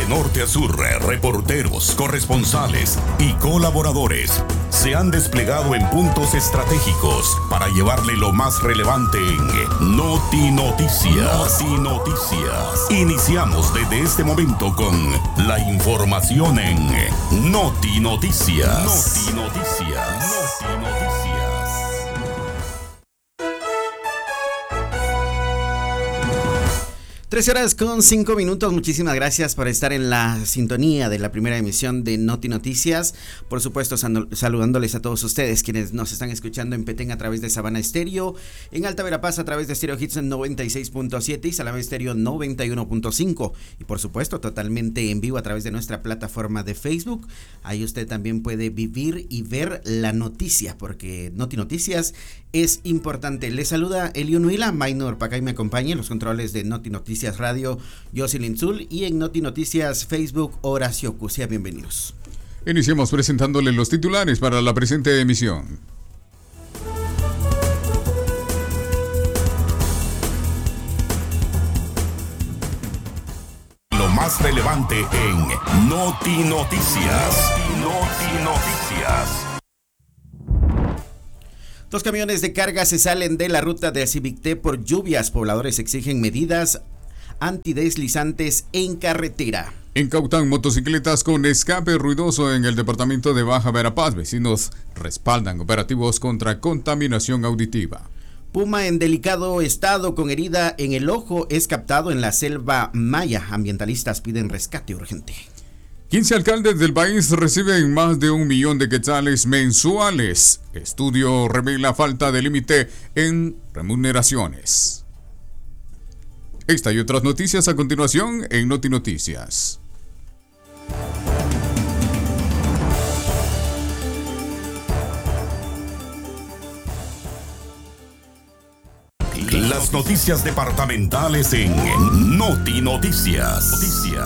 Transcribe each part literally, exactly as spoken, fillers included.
De norte a sur, reporteros, corresponsales y colaboradores se han desplegado en puntos estratégicos para llevarle lo más relevante en Noti Noticias. Noti Noticias. Iniciamos desde este momento con la información en Noti Noticias. Noti Noticias. Noti Noticias. Tres horas con cinco minutos. Muchísimas gracias por estar en la sintonía de la primera emisión de Noti Noticias. Por supuesto, saludándoles a todos ustedes quienes nos están escuchando en Petén a través de Sabana Estéreo, en Alta Verapaz a través de Stereo Hits en noventa y seis punto siete y Salame Estéreo noventa y uno punto cinco. Y por supuesto, totalmente en vivo a través de nuestra plataforma de Facebook. Ahí usted también puede vivir y ver la noticia, porque Noti Noticias es importante. Les saluda Elio Nuila, Maynor Pacay me acompaña en los controles de Noti Noticias Radio, Jocelyn Zul, y en Noti Noticias Facebook, Horacio Cusia. Bienvenidos. Iniciamos presentándole los titulares para la presente emisión. Lo más relevante en Noti Noticias. Noti Noticias. Dos camiones de carga se salen de la ruta de Civicté por lluvias. Pobladores exigen medidas antideslizantes en carretera. Incautan motocicletas con escape ruidoso en el departamento de Baja Verapaz. Vecinos respaldan operativos contra contaminación auditiva. Puma en delicado estado con herida en el ojo es captado en la selva maya. Ambientalistas piden rescate urgente. quince alcaldes del país reciben más de un millón de quetzales mensuales. Estudio revela falta de límite en remuneraciones. Esta y otras noticias a continuación en Noti Noticias. Las noticias departamentales en Noti Noticias. Noticias.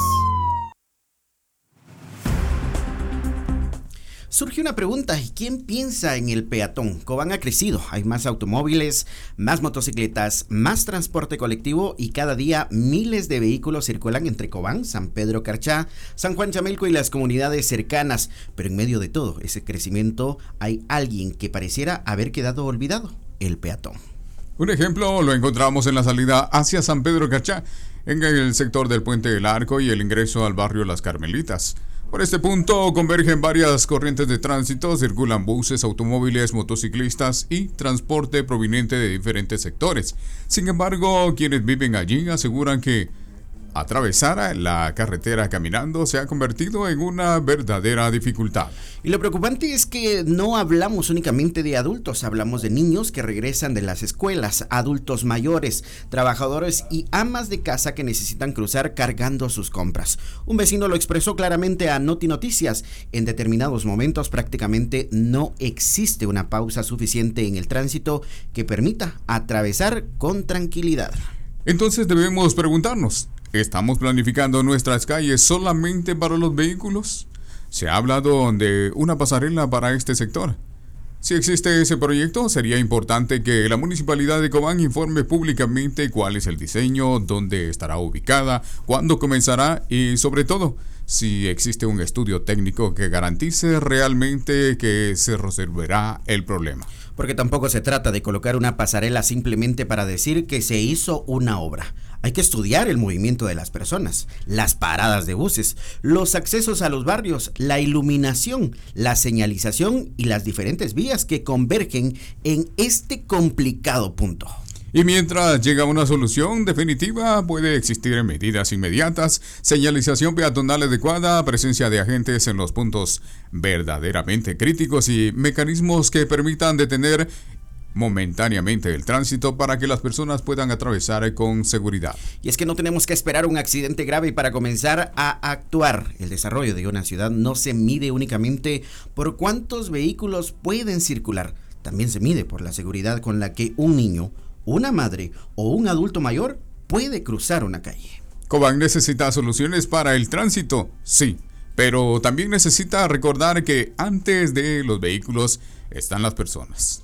Surge una pregunta: ¿quién piensa en el peatón? Cobán ha crecido, hay más automóviles, más motocicletas, más transporte colectivo y cada día miles de vehículos circulan entre Cobán, San Pedro Carchá, San Juan Chamelco y las comunidades cercanas. Pero en medio de todo ese crecimiento hay alguien que pareciera haber quedado olvidado: el peatón. Un ejemplo lo encontramos en la salida hacia San Pedro Carchá, en el sector del Puente del Arco y el ingreso al barrio Las Carmelitas. Por este punto convergen varias corrientes de tránsito, circulan buses, automóviles, motociclistas y transporte proveniente de diferentes sectores. Sin embargo, quienes viven allí aseguran que atravesar la carretera caminando se ha convertido en una verdadera dificultad. Y lo preocupante es que no hablamos únicamente de adultos, hablamos de niños que regresan de las escuelas, adultos mayores, trabajadores y amas de casa que necesitan cruzar cargando sus compras. Un vecino lo expresó claramente a Noti Noticias: en determinados momentos prácticamente no existe una pausa suficiente en el tránsito que permita atravesar con tranquilidad. Entonces debemos preguntarnos: ¿estamos planificando nuestras calles solamente para los vehículos? Se ha hablado de una pasarela para este sector. Si existe ese proyecto, sería importante que la Municipalidad de Cobán informe públicamente cuál es el diseño, dónde estará ubicada, cuándo comenzará y, sobre todo, si existe un estudio técnico que garantice realmente que se resolverá el problema. Porque tampoco se trata de colocar una pasarela simplemente para decir que se hizo una obra. Hay que estudiar el movimiento de las personas, las paradas de buses, los accesos a los barrios, la iluminación, la señalización y las diferentes vías que convergen en este complicado punto. Y mientras llega una solución definitiva, puede existir medidas inmediatas, señalización peatonal adecuada, presencia de agentes en los puntos verdaderamente críticos y mecanismos que permitan detener momentáneamente el tránsito para que las personas puedan atravesar con seguridad. Y es que no tenemos que esperar un accidente grave para comenzar a actuar. El desarrollo de una ciudad no se mide únicamente por cuántos vehículos pueden circular, también se mide por la seguridad con la que un niño, una madre o un adulto mayor puede cruzar una calle. Cobán necesita soluciones para el tránsito, sí, pero también necesita recordar que antes de los vehículos están las personas.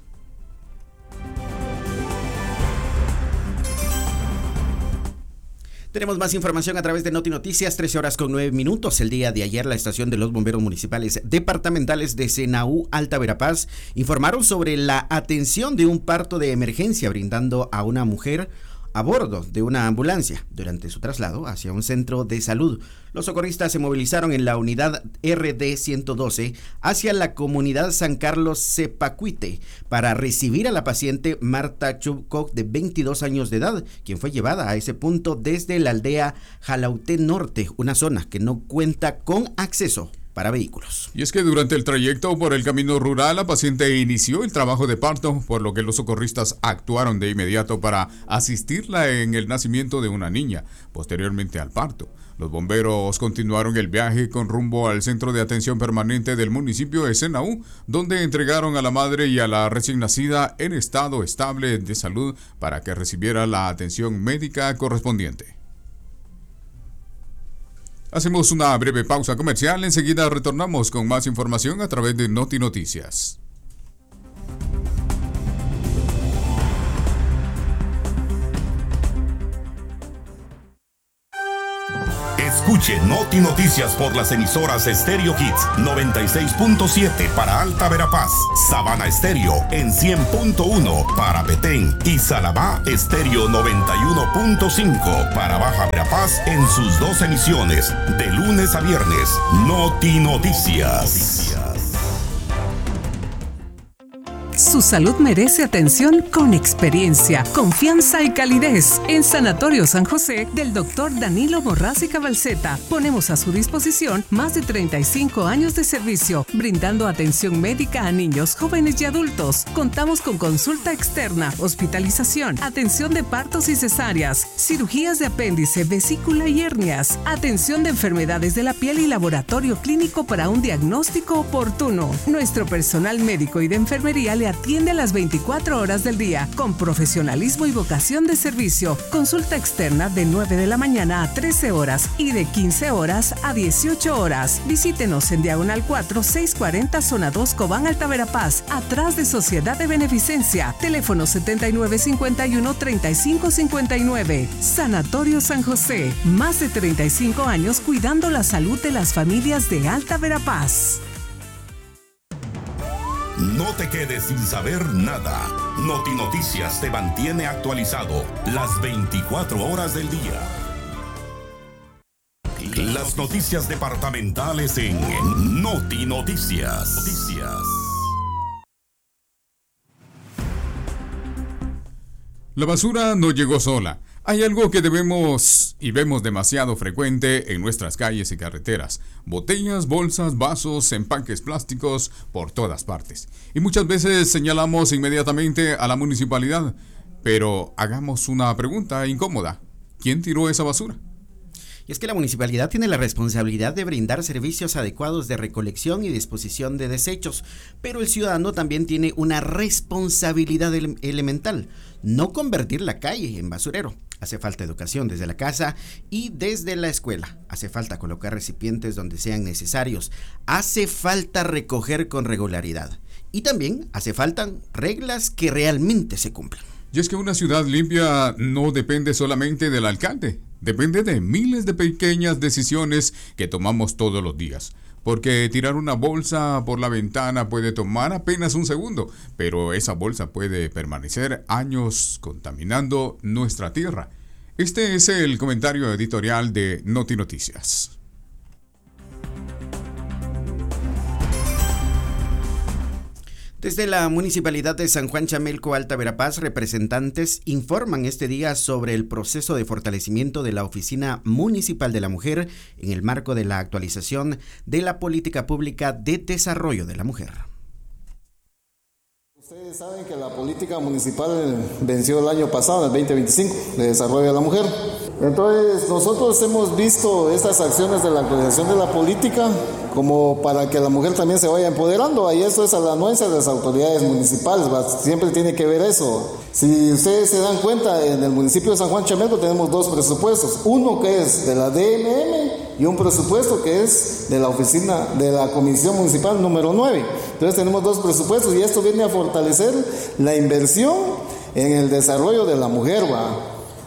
Tenemos más información a través de Noti Noticias, trece horas con nueve minutos. El día de ayer, la estación de los bomberos municipales departamentales de Senaú, Alta Verapaz, informaron sobre la atención de un parto de emergencia brindando a una mujer a bordo de una ambulancia durante su traslado hacia un centro de salud. Los socorristas se movilizaron en la unidad R D ciento doce hacia la comunidad San Carlos Cepacuite para recibir a la paciente Marta Chubcock, de veintidós años de edad, quien fue llevada a ese punto desde la aldea Jalauté Norte, una zona que no cuenta con acceso para vehículos. Y es que durante el trayecto por el camino rural, la paciente inició el trabajo de parto, por lo que los socorristas actuaron de inmediato para asistirla en el nacimiento de una niña, posteriormente al parto. Los bomberos continuaron el viaje con rumbo al centro de atención permanente del municipio de Senaú, donde entregaron a la madre y a la recién nacida en estado estable de salud para que recibiera la atención médica correspondiente. Hacemos una breve pausa comercial, enseguida retornamos con más información a través de Noti Noticias. Escuche Noti Noticias por las emisoras Stereo Hits noventa y seis punto siete para Alta Verapaz, Sabana Estéreo en cien punto uno para Petén y Salabá Estéreo noventa y uno punto cinco para Baja Verapaz en sus dos emisiones de lunes a viernes. Noti Noticias. Su salud merece atención con experiencia, confianza y calidez. En Sanatorio San José del doctor Danilo Morraz y Cabalceta ponemos a su disposición más de treinta y cinco años de servicio, brindando atención médica a niños, jóvenes y adultos. Contamos con consulta externa, hospitalización, atención de partos y cesáreas, cirugías de apéndice, vesícula y hernias, atención de enfermedades de la piel y laboratorio clínico para un diagnóstico oportuno. Nuestro personal médico y de enfermería le atiende a las veinticuatro horas del día con profesionalismo y vocación de servicio. Consulta externa de nueve de la mañana a trece horas y de quince horas a dieciocho horas. Visítenos en Diagonal cuatro, seiscientos cuarenta, Zona dos, Cobán, Alta Verapaz, atrás de Sociedad de Beneficencia. Teléfono setenta y nueve cincuenta y uno, treinta y cinco cincuenta y nueve. Sanatorio San José. Más de treinta y cinco años cuidando la salud de las familias de Alta Verapaz. No te quedes sin saber nada. Noti Noticias te mantiene actualizado las veinticuatro horas del día. Las noticias departamentales en Noti Noticias. Noticias. La basura no llegó sola. Hay algo que debemos y vemos demasiado frecuente en nuestras calles y carreteras. Botellas, bolsas, vasos, empaques plásticos por todas partes. Y muchas veces señalamos inmediatamente a la municipalidad. Pero hagamos una pregunta incómoda. ¿Quién tiró esa basura? Y es que la municipalidad tiene la responsabilidad de brindar servicios adecuados de recolección y disposición de desechos, pero el ciudadano también tiene una responsabilidad ele- elemental, no convertir la calle en basurero. Hace falta educación desde la casa y desde la escuela. Hace falta colocar recipientes donde sean necesarios. Hace falta recoger con regularidad. Y también hace falta reglas que realmente se cumplan. Y es que una ciudad limpia no depende solamente del alcalde, depende de miles de pequeñas decisiones que tomamos todos los días. Porque tirar una bolsa por la ventana puede tomar apenas un segundo, pero esa bolsa puede permanecer años contaminando nuestra tierra. Este es el comentario editorial de Noti Noticias. Desde la Municipalidad de San Juan Chamelco, Alta Verapaz, representantes informan este día sobre el proceso de fortalecimiento de la Oficina Municipal de la Mujer en el marco de la actualización de la política pública de desarrollo de la mujer. Ustedes saben que la política municipal venció el año pasado, el veinte veinticinco, de desarrollo de la mujer. Entonces, nosotros hemos visto estas acciones de la actualización de la política como para que la mujer también se vaya empoderando. Y eso es a la anuencia de las autoridades municipales, siempre tiene que ver eso. Si ustedes se dan cuenta, en el municipio de San Juan Chamelco tenemos dos presupuestos, uno que es de la D M M y un presupuesto que es de la oficina de la Comisión Municipal número nueve. Entonces tenemos dos presupuestos y esto viene a fortalecer la inversión en el desarrollo de la mujer, ¿va?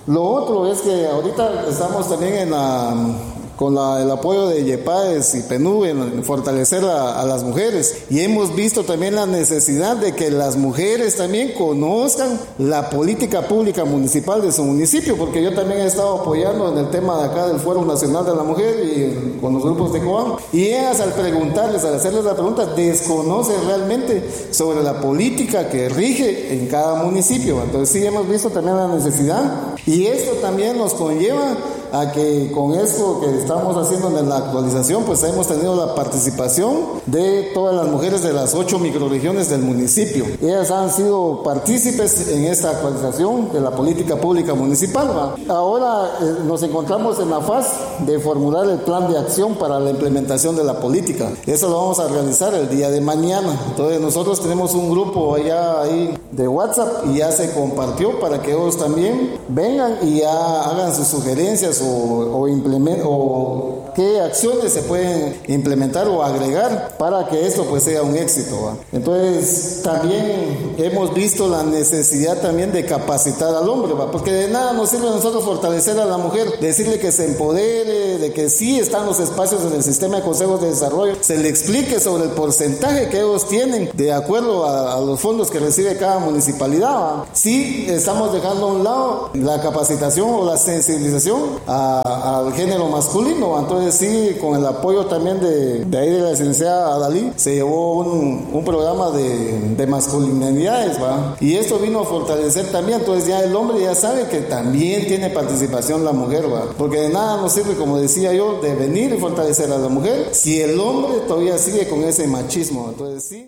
Lo otro es que ahorita estamos también en la... con la, el apoyo de YEPAES y PNUD en fortalecer a, a las mujeres, y hemos visto también la necesidad de que las mujeres también conozcan la política pública municipal de su municipio, porque yo también he estado apoyando en el tema de acá del Foro Nacional de la Mujer y con los grupos de Cobán, y ellas al preguntarles, al hacerles la pregunta, desconocen realmente sobre la política que rige en cada municipio. Entonces sí hemos visto también la necesidad, y esto también nos conlleva a que con esto que estamos haciendo en la actualización, pues hemos tenido la participación de todas las mujeres de las ocho microrregiones del municipio. Ellas han sido partícipes en esta actualización de la política pública municipal, ¿va? Ahora eh, nos encontramos en la fase de formular el plan de acción para la implementación de la política. Eso lo vamos a realizar el día de mañana. Entonces nosotros tenemos un grupo allá ahí de WhatsApp y ya se compartió para que ellos también vengan y ya hagan sus sugerencias o, o implementen o qué acciones se pueden implementar o agregar para que esto pues sea un éxito, ¿va? Entonces también hemos visto la necesidad también de capacitar al hombre, ¿va? Porque de nada nos sirve a nosotros fortalecer a la mujer, decirle que se empodere, de que sí están los espacios en el sistema de consejos de desarrollo, se le explique sobre el porcentaje que ellos tienen de acuerdo a, a los fondos que recibe cada municipalidad, ¿va? Sí estamos dejando a un lado la capacitación o la sensibilización a, al género masculino, ¿va? Entonces sí, con el apoyo también de, de ahí de la licenciada Adalí, se llevó un, un programa de, de masculinidades, ¿va? Y esto vino a fortalecer también, entonces ya el hombre ya sabe que también tiene participación la mujer, ¿va? Porque de nada nos sirve, como decía yo, de venir y fortalecer a la mujer si el hombre todavía sigue con ese machismo. Entonces sí.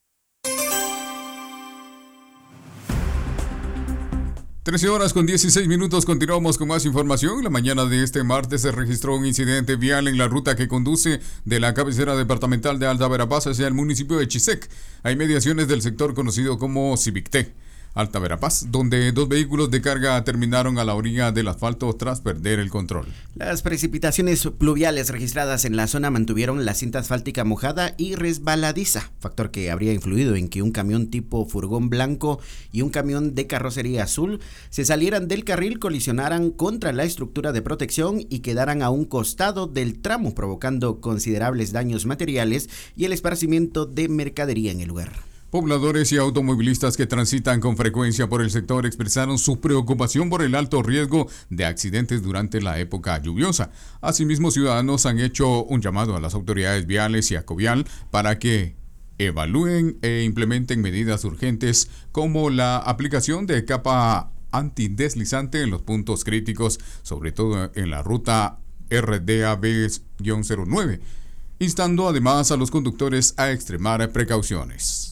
trece horas con dieciséis minutos, continuamos con más información. La mañana de este martes se registró un incidente vial en la ruta que conduce de la cabecera departamental de Alta Verapaz hacia el municipio de Chisec. Hay mediaciones del sector conocido como Civicté, Alta Verapaz, donde dos vehículos de carga terminaron a la orilla del asfalto tras perder el control. Las precipitaciones pluviales registradas en la zona mantuvieron la cinta asfáltica mojada y resbaladiza, factor que habría influido en que un camión tipo furgón blanco y un camión de carrocería azul se salieran del carril, colisionaran contra la estructura de protección y quedaran a un costado del tramo, provocando considerables daños materiales y el esparcimiento de mercadería en el lugar. Pobladores y automovilistas que transitan con frecuencia por el sector expresaron su preocupación por el alto riesgo de accidentes durante la época lluviosa. Asimismo, ciudadanos han hecho un llamado a las autoridades viales y a Covial para que evalúen e implementen medidas urgentes como la aplicación de capa antideslizante en los puntos críticos, sobre todo en la ruta R D A B cero nueve, instando además a los conductores a extremar precauciones.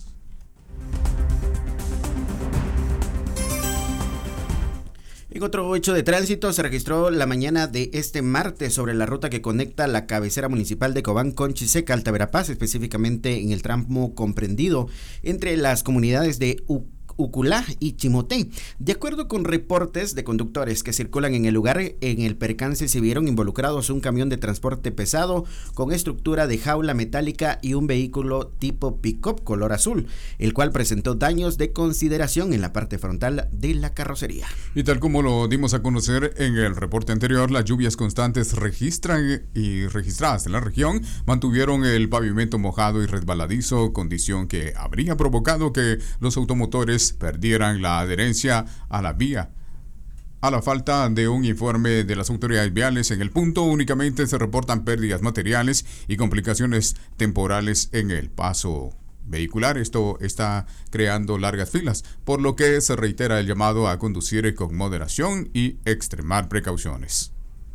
En otro hecho de tránsito se registró la mañana de este martes sobre la ruta que conecta la cabecera municipal de Cobán con Chisec, Alta Verapaz, específicamente en el tramo comprendido entre las comunidades de U Uculá y Chimoté. De acuerdo con reportes de conductores que circulan en el lugar, en el percance se vieron involucrados un camión de transporte pesado con estructura de jaula metálica y un vehículo tipo pick-up color azul, el cual presentó daños de consideración en la parte frontal de la carrocería. Y tal como lo dimos a conocer en el reporte anterior, las lluvias constantes registran y registradas en la región mantuvieron el pavimento mojado y resbaladizo, condición que habría provocado que los automotores perdieran la adherencia a la vía. A la falta de un informe de las autoridades viales en el punto, únicamente se reportan pérdidas materiales y complicaciones temporales en el paso vehicular. Esto está creando largas filas, por lo que se reitera el llamado a conducir con moderación y extremar precauciones.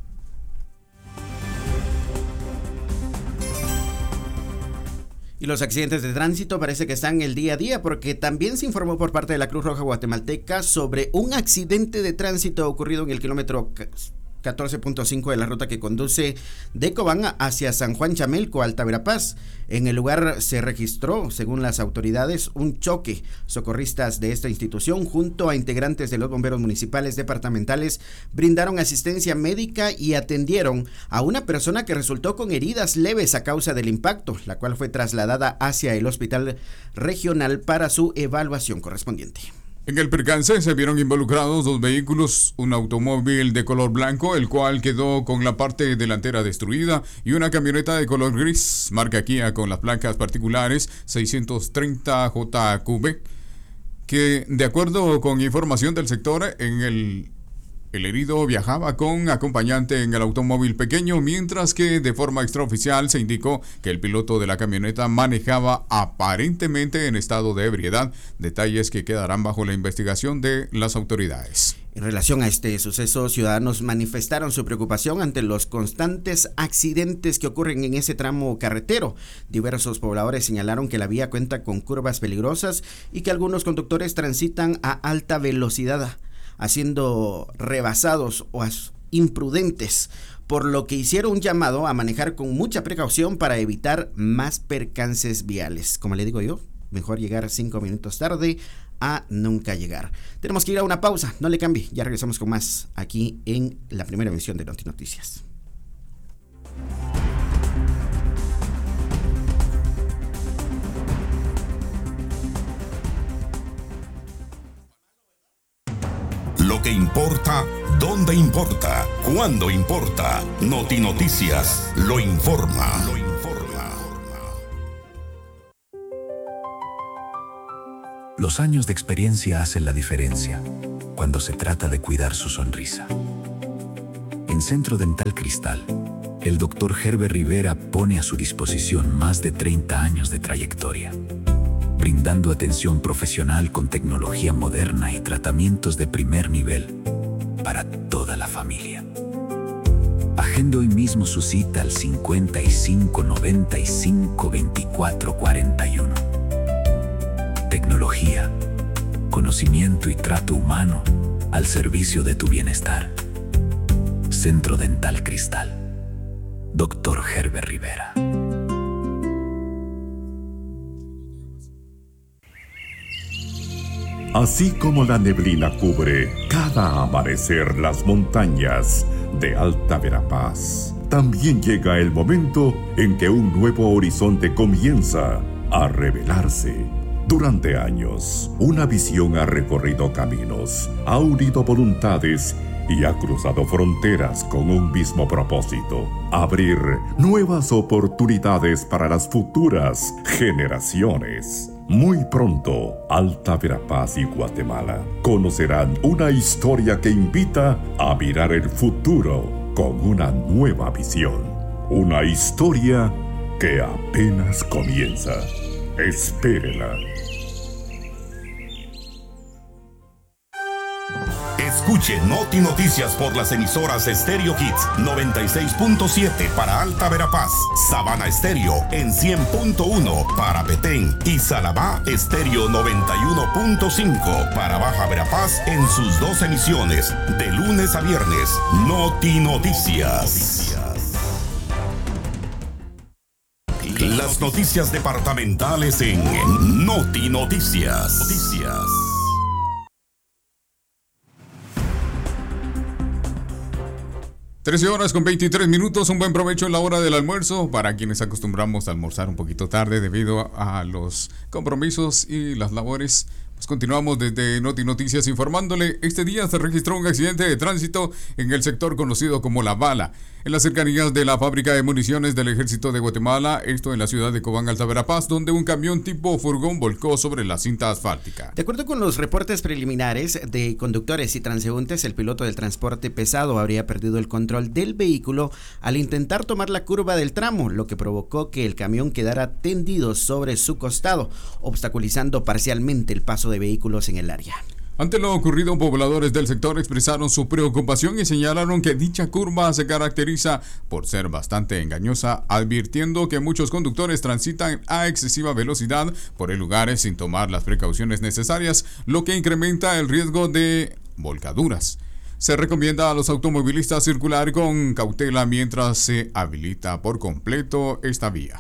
Y los accidentes de tránsito parece que están el día a día, porque también se informó por parte de la Cruz Roja Guatemalteca sobre un accidente de tránsito ocurrido en el kilómetro catorce punto cinco de la ruta que conduce de Cobán hacia San Juan Chamelco, Alta Verapaz. En el lugar se registró, según las autoridades, un choque. Socorristas de esta institución, junto a integrantes de los bomberos municipales departamentales, brindaron asistencia médica y atendieron a una persona que resultó con heridas leves a causa del impacto, la cual fue trasladada hacia el hospital regional para su evaluación correspondiente. En el percance se vieron involucrados dos vehículos, un automóvil de color blanco, el cual quedó con la parte delantera destruida, y una camioneta de color gris, marca Kia con las placas particulares seiscientos treinta J Q B, que de acuerdo con información del sector, en el El herido viajaba con acompañante en el automóvil pequeño, mientras que de forma extraoficial se indicó que el piloto de la camioneta manejaba aparentemente en estado de ebriedad, detalles que quedarán bajo la investigación de las autoridades. En relación a este suceso, ciudadanos manifestaron su preocupación ante los constantes accidentes que ocurren en ese tramo carretero. Diversos pobladores señalaron que la vía cuenta con curvas peligrosas y que algunos conductores transitan a alta velocidad, haciendo rebasados o imprudentes, por lo que hicieron un llamado a manejar con mucha precaución para evitar más percances viales. Como le digo yo, mejor llegar cinco minutos tarde a nunca llegar. Tenemos que ir a una pausa, no le cambie, ya regresamos con más aquí en la primera emisión de Noti Noticias. Lo que importa, dónde importa, cuándo importa. Noti Noticias lo informa. Lo informa. Los años de experiencia hacen la diferencia cuando se trata de cuidar su sonrisa. En Centro Dental Cristal, el doctor Herbert Rivera pone a su disposición más de treinta años de trayectoria, brindando atención profesional con tecnología moderna y tratamientos de primer nivel para toda la familia. Agende hoy mismo su cita al cincuenta y cinco noventa y cinco veinticuatro cuarenta y uno. Tecnología, conocimiento y trato humano al servicio de tu bienestar. Centro Dental Cristal. doctor Herbert Rivera. Así como la neblina cubre cada amanecer las montañas de Alta Verapaz, también llega el momento en que un nuevo horizonte comienza a revelarse. Durante años, una visión ha recorrido caminos, ha unido voluntades y ha cruzado fronteras con un mismo propósito: abrir nuevas oportunidades para las futuras generaciones. Muy pronto, Alta Verapaz y Guatemala conocerán una historia que invita a mirar el futuro con una nueva visión. Una historia que apenas comienza. Espérela. Escuche Noti Noticias por las emisoras Stereo Hits noventa y seis punto siete para Alta Verapaz, Sabana Estéreo en cien punto uno para Petén y Salabá Estéreo noventa y uno punto cinco para Baja Verapaz en sus dos emisiones de lunes a viernes. Noti Noticias. Las noticias departamentales en Noti Noticias. Noticias. trece horas con veintitrés minutos, un buen provecho en la hora del almuerzo para quienes acostumbramos a almorzar un poquito tarde debido a los compromisos y las labores. Pues continuamos desde Noti Noticias informándole. Este día se registró un accidente de tránsito en el sector conocido como La Bala, en las cercanías de la fábrica de municiones del Ejército de Guatemala, esto en la ciudad de Cobán, Alta Verapaz, donde un camión tipo furgón volcó sobre la cinta asfáltica. De acuerdo con los reportes preliminares de conductores y transeúntes, el piloto del transporte pesado habría perdido el control del vehículo al intentar tomar la curva del tramo, lo que provocó que el camión quedara tendido sobre su costado, obstaculizando parcialmente el paso de vehículos en el área. Ante lo ocurrido, pobladores del sector expresaron su preocupación y señalaron que dicha curva se caracteriza por ser bastante engañosa, advirtiendo que muchos conductores transitan a excesiva velocidad por el lugar sin tomar las precauciones necesarias, lo que incrementa el riesgo de volcaduras. Se recomienda a los automovilistas circular con cautela mientras se habilita por completo esta vía.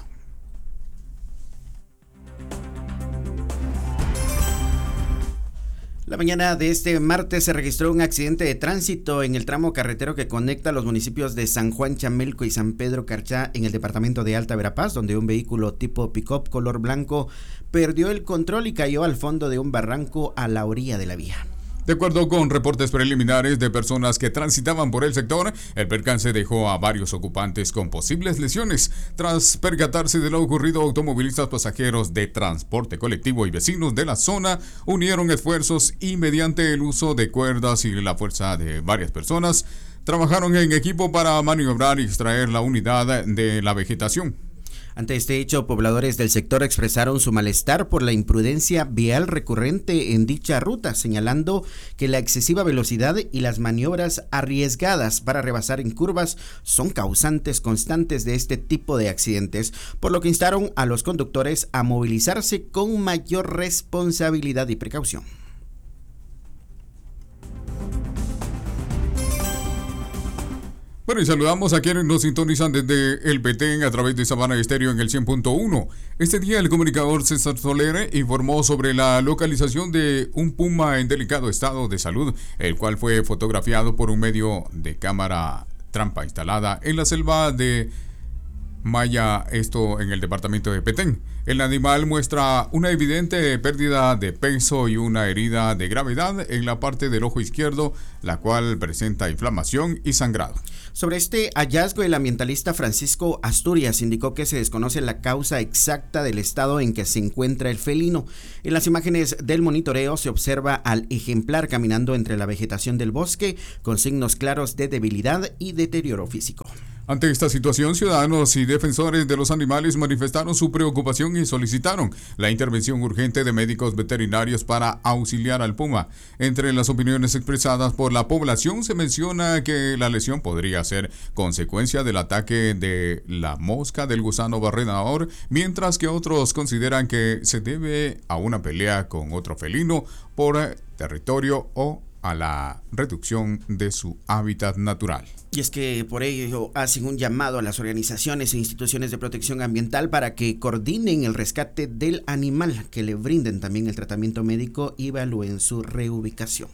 La mañana de este martes se registró un accidente de tránsito en el tramo carretero que conecta los municipios de San Juan Chamelco y San Pedro Carchá en el departamento de Alta Verapaz, donde un vehículo tipo pick-up color blanco perdió el control y cayó al fondo de un barranco a la orilla de la vía. De acuerdo con reportes preliminares de personas que transitaban por el sector, el percance dejó a varios ocupantes con posibles lesiones. Tras percatarse de lo ocurrido, automovilistas, pasajeros de transporte colectivo y vecinos de la zona unieron esfuerzos y mediante el uso de cuerdas y la fuerza de varias personas, trabajaron en equipo para maniobrar y extraer la unidad de la vegetación. Ante este hecho, pobladores del sector expresaron su malestar por la imprudencia vial recurrente en dicha ruta, señalando que la excesiva velocidad y las maniobras arriesgadas para rebasar en curvas son causantes constantes de este tipo de accidentes, por lo que instaron a los conductores a movilizarse con mayor responsabilidad y precaución. Bueno, y saludamos a quienes nos sintonizan desde el Petén a través de Sabana Estéreo en el cien punto uno. Este día el comunicador César Soler informó sobre la localización de un puma en delicado estado de salud, el cual fue fotografiado por un medio de cámara trampa instalada en la selva de Maya, esto en el departamento de Petén. El animal muestra una evidente pérdida de peso y una herida de gravedad en la parte del ojo izquierdo, la cual presenta inflamación y sangrado. Sobre este hallazgo, el ambientalista Francisco Asturias indicó que se desconoce la causa exacta del estado en que se encuentra el felino. En las imágenes del monitoreo se observa al ejemplar caminando entre la vegetación del bosque con signos claros de debilidad y deterioro físico. Ante esta situación, ciudadanos y defensores de los animales manifestaron su preocupación y solicitaron la intervención urgente de médicos veterinarios para auxiliar al puma. Entre las opiniones expresadas por la población se menciona que la lesión podría ser consecuencia del ataque de la mosca del gusano barrenador, mientras que otros consideran que se debe a una pelea con otro felino por territorio o a la reducción de su hábitat natural. Y es que por ello hacen un llamado a las organizaciones e instituciones de protección ambiental para que coordinen el rescate del animal, que le brinden también el tratamiento médico y evalúen su reubicación.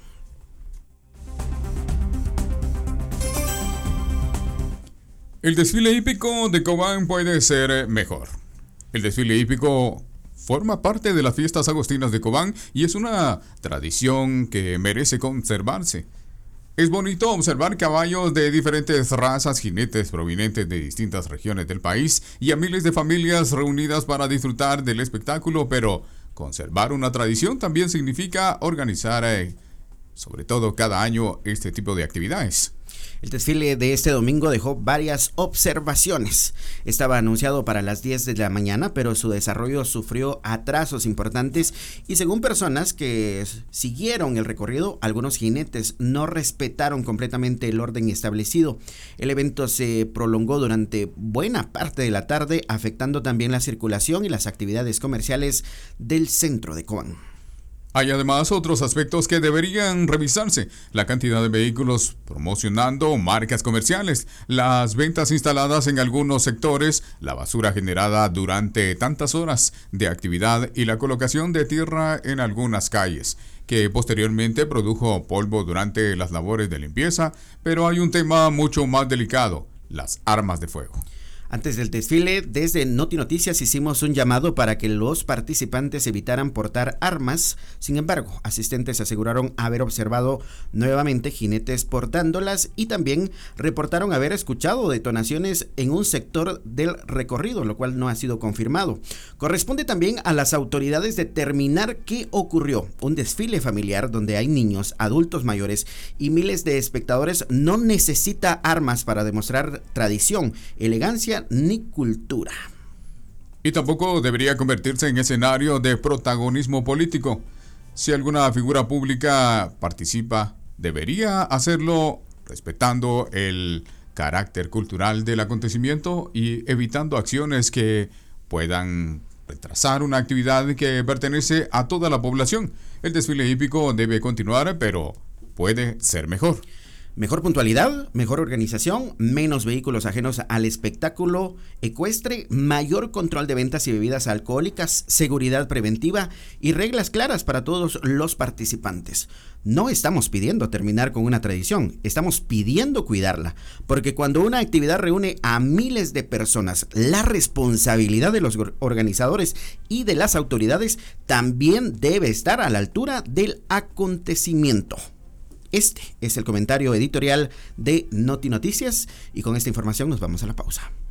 El desfile hípico de Cobán puede ser mejor. El desfile hípico forma parte de las fiestas agostinas de Cobán y es una tradición que merece conservarse. Es bonito observar caballos de diferentes razas, jinetes provenientes de distintas regiones del país y a miles de familias reunidas para disfrutar del espectáculo, pero conservar una tradición también significa organizar, eh, sobre todo cada año, este tipo de actividades. El desfile de este domingo dejó varias observaciones. Estaba anunciado para las diez de la mañana, pero su desarrollo sufrió atrasos importantes y según personas que siguieron el recorrido, algunos jinetes no respetaron completamente el orden establecido. El evento se prolongó durante buena parte de la tarde, afectando también la circulación y las actividades comerciales del centro de Cobán. Hay además otros aspectos que deberían revisarse: la cantidad de vehículos promocionando marcas comerciales, las ventas instaladas en algunos sectores, la basura generada durante tantas horas de actividad y la colocación de tierra en algunas calles, que posteriormente produjo polvo durante las labores de limpieza. Pero hay un tema mucho más delicado: las armas de fuego. Antes del desfile, desde Noti Noticias hicimos un llamado para que los participantes evitaran portar armas. Sin embargo, asistentes aseguraron haber observado nuevamente jinetes portándolas y también reportaron haber escuchado detonaciones en un sector del recorrido, lo cual no ha sido confirmado. Corresponde también a las autoridades determinar qué ocurrió. Un desfile familiar donde hay niños, adultos mayores y miles de espectadores no necesita armas para demostrar tradición, elegancia ni cultura. Y tampoco debería convertirse en escenario de protagonismo político. Si alguna figura pública participa, debería hacerlo respetando el carácter cultural del acontecimiento y evitando acciones que puedan retrasar una actividad que pertenece a toda la población. El desfile hípico debe continuar, pero puede ser mejor. Mejor puntualidad, mejor organización, menos vehículos ajenos al espectáculo ecuestre, mayor control de ventas y bebidas alcohólicas, seguridad preventiva y reglas claras para todos los participantes. No estamos pidiendo terminar con una tradición, estamos pidiendo cuidarla, porque cuando una actividad reúne a miles de personas, la responsabilidad de los organizadores y de las autoridades también debe estar a la altura del acontecimiento. Este es el comentario editorial de Noti Noticias y con esta información nos vamos a la pausa.